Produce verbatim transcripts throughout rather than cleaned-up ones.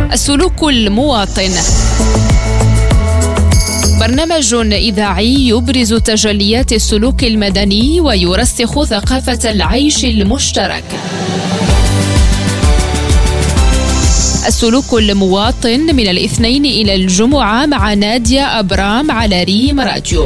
السلوك المواطن، برنامج إذاعي يبرز تجليات السلوك المدني ويرسخ ثقافة العيش المشترك. السلوك المواطن من الاثنين إلى الجمعة مع نادية أبرام على ريم راديو.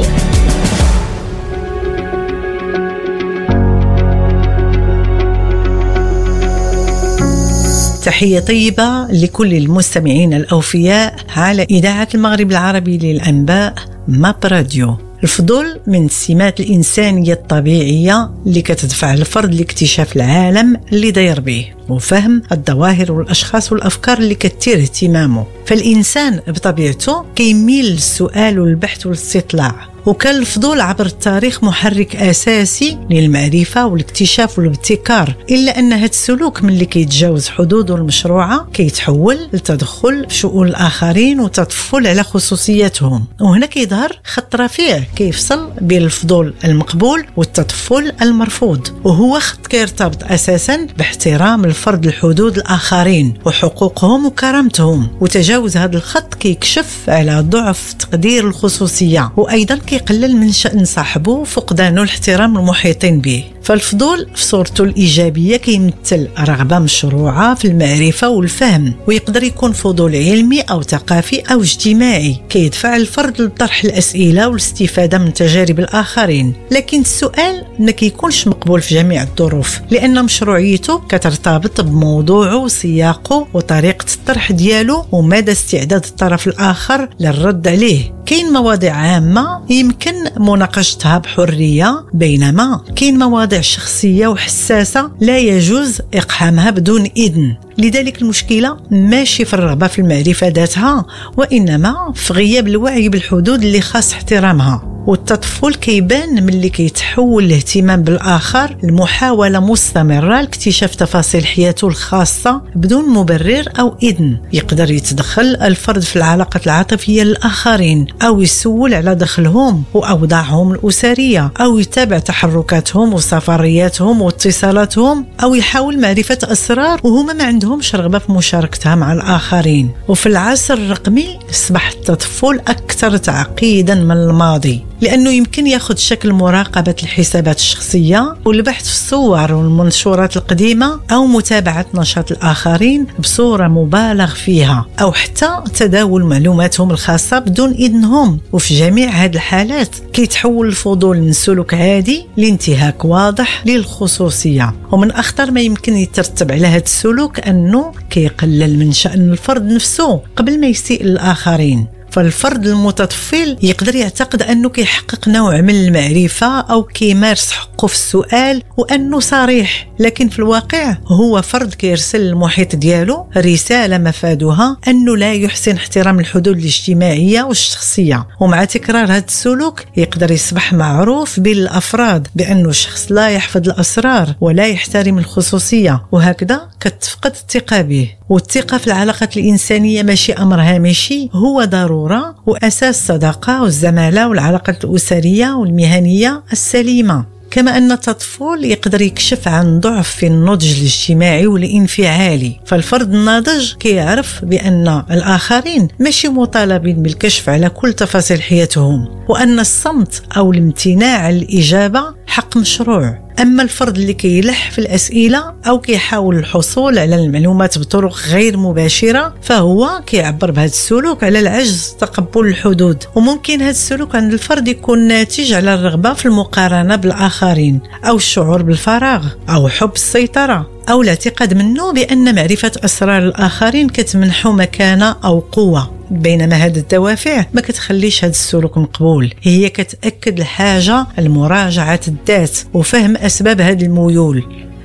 تحية طيبة لكل المستمعين الأوفياء على إذاعة المغرب العربي للأنباء ماب راديو. الفضول من سمات الإنسانية الطبيعية اللي كتدفع الفرد لاكتشاف العالم اللي داير به وفهم الظواهر والأشخاص والأفكار اللي كتير اهتمامه. فالإنسان بطبيعته كيميل للسؤال والبحث والاستطلاع، وكان الفضول عبر التاريخ محرك أساسي للمعرفة والاكتشاف والابتكار، إلا أن هذا السلوك من اللي كيتجاوز حدوده المشروعة كيتحول للتدخل في شؤون الآخرين وتطفل على خصوصياتهم. وهنا كيظهر خط رفيع كيفصل بين الفضول المقبول والتطفل المرفوض، وهو خط كيرتبط أساسا باحترام الفرد لحدود الآخرين وحقوقهم وكرامتهم. وتجاوز هذا الخط كيكشف على ضعف تقدير الخصوصية، وأيضا كيقلل من شأن صاحبه فقدان الاحترام المحيطين به. فالفضول في صورته الإيجابية كيمثل رغبة مشروعة في المعرفة والفهم، ويقدر يكون فضول علمي أو ثقافي أو اجتماعي كيدفع الفرد لطرح الأسئلة والاستفادة من تجارب الآخرين. لكن السؤال ما كيكونش مقبول في جميع الظروف، لأن مشروعيته كترتبط بموضوعه وسياقه وطريقة الطرح ديالو ومدى استعداد الطرف الآخر للرد عليه. كاين مواضيع عامة يمكن مناقشتها بحرية، بينما كاين مواضيع شخصية وحساسة لا يجوز إقحامها بدون إذن. لذلك المشكلة ماشي في الرغبة في المعرفة ذاتها، وإنما في غياب الوعي بالحدود اللي خاص احترامها. والتطفل كيبان من اللي كيتحول الاهتمام بالآخر لمحاولة مستمرة لاكتشاف تفاصيل حياته الخاصة بدون مبرر أو إذن. يقدر يتدخل الفرد في العلاقات العاطفية للآخرين، أو يسول على دخلهم وأوضاعهم الأسرية، أو يتابع تحركاتهم وسفرياتهم واتصالاتهم، أو يحاول معرفة أسرار وهما ما عندهمش رغبة في مشاركتها مع الآخرين. وفي العصر الرقمي أصبح التطفل أكثر تعقيدا من الماضي، لأنه يمكن ياخذ شكل مراقبة الحسابات الشخصية والبحث في الصور والمنشورات القديمة، أو متابعة نشاط الآخرين بصورة مبالغ فيها، أو حتى تداول معلوماتهم الخاصة بدون إذنهم. وفي جميع هذه الحالات كيتحول الفضول من سلوك عادي لانتهاك واضح للخصوصية. ومن أخطر ما يمكن يترتب على هذا السلوك أنه كيقلل من شأن الفرد نفسه قبل ما يسيء للآخرين. فالفرد المتطفل يقدر يعتقد أنه كيحقق نوع من المعرفة أو كيمارس حقه في السؤال وأنه صريح، لكن في الواقع هو فرد كيرسل المحيط ديالو رسالة مفادها أنه لا يحسن احترام الحدود الاجتماعية والشخصية. ومع تكرار هذا السلوك يقدر يصبح معروف بين الأفراد بأنه شخص لا يحفظ الأسرار ولا يحترم الخصوصية، وهكذا كتفقد الثقة به. والثقة في العلاقات الإنسانية ماشي أمر هامشي، هو ضرورة وأساس الصداقة والزمالة والعلاقات الأسرية والمهنية السليمة. كما أن التطفل يقدر يكشف عن ضعف في النضج الاجتماعي والانفعالي. فالفرد الناضج كيعرف بأن الآخرين ماشي مطالبين بالكشف على كل تفاصيل حياتهم، وأن الصمت أو الامتناع عن الإجابة حق مشروع. أما الفرد اللي كيلح في الأسئلة أو كيحاول الحصول على المعلومات بطرق غير مباشرة، فهو كيعبر بهذا السلوك على العجز تقبل الحدود. وممكن هذا السلوك عند الفرد يكون ناتج على الرغبة في المقارنة بالآخرين، أو الشعور بالفراغ، أو حب السيطرة، أو الاعتقاد منه بأن معرفة أسرار الآخرين كتمنحه مكانة أو قوة. بينما هذه الدوافع ما كتخليش هذا السلوك مقبول، هي كتأكد الحاجة لمراجعة الذات وفهم أسباب هذا الميول.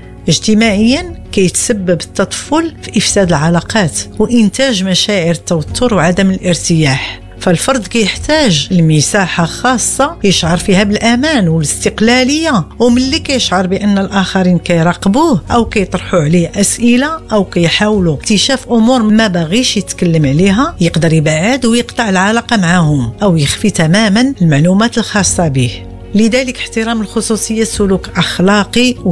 اجتماعيا كيتسبب التطفل في إفساد العلاقات وإنتاج مشاعر التوتر وعدم الارتياح. فالفرد كيحتاج لمساحة خاصة يشعر فيها بالأمان والاستقلالية، وملي كيشعر بأن الآخرين كيراقبوه أو كيطرحوا عليه أسئلة أو كيحاولوا اكتشاف أمور ما باغيش يتكلم عليها، يقدر يبعد ويقطع العلاقة معهم أو يخفي تماما المعلومات الخاصة به. لذلك احترام الخصوصية سلوك أخلاقي وشرط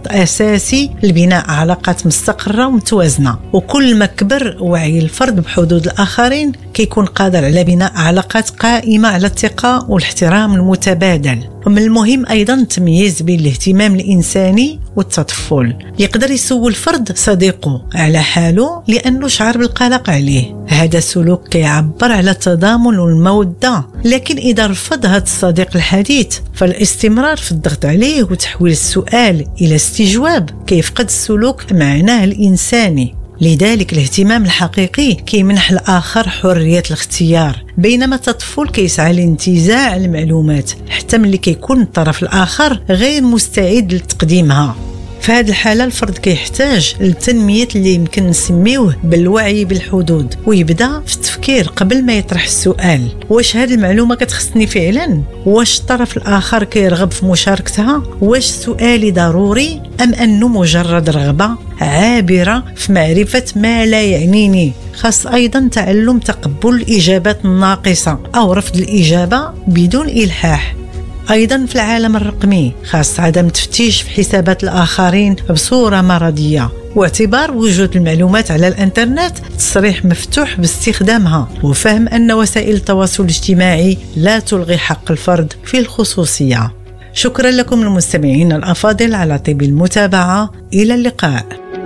شرط أساسي لبناء علاقات مستقرة ومتوازنة. وكل ما كبر وعي الفرد بحدود الآخرين كيكون قادر على بناء علاقات قائمة على الثقة والاحترام المتبادل. ومن المهم أيضا التمييز بين الاهتمام الإنساني والتطفل. يقدر يسول فرد صديقه على حاله لأنه شعر بالقلق عليه، هذا السلوك كيعبر على التضامن والمودة. لكن إذا رفض هذا الصديق الحديث فالاستمرار في الضغط عليه وتحويل السؤال إلى استجواب كيفقد السلوك معناه الإنساني. لذلك الاهتمام الحقيقي كيمنح الآخر حرية الاختيار، بينما التطفل كيسعى لانتزاع المعلومات حتى ملي كيكون الطرف الآخر غير مستعد لتقديمها. في هذه الحالة الفرد كيحتاج للتنمية اللي يمكن نسميوه بالوعي بالحدود، ويبدأ في التفكير قبل ما يطرح السؤال: واش هذه المعلومة كتخصني فعلا؟ واش الطرف الآخر كيرغب في مشاركتها؟ واش سؤالي ضروري أم أنه مجرد رغبة عابرة في معرفة ما لا يعنيني؟ خاص أيضا تعلم تقبل الإجابات الناقصة أو رفض الإجابة بدون إلحاح. أيضا في العالم الرقمي خاص عدم تفتيش في حسابات الآخرين بصورة مرضية، واعتبار وجود المعلومات على الانترنت تصريح مفتوح باستخدامها، وفهم أن وسائل التواصل الاجتماعي لا تلغي حق الفرد في الخصوصية. شكرا لكم المستمعين الأفاضل على طيب المتابعة، إلى اللقاء.